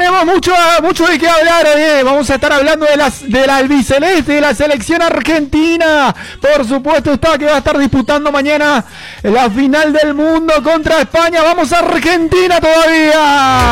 tenemos mucho de qué hablar hoy. Vamos a estar hablando de la albiceleste, de la selección argentina. Por supuesto está que va a estar disputando mañana la final del mundo contra España. Vamos a Argentina todavía.